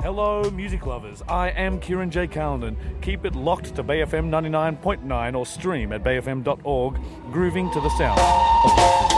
Hello, music lovers. I am Kieran J. Callan. Keep it locked to BFM 99.9 or stream at bfm.org, grooving to the sound.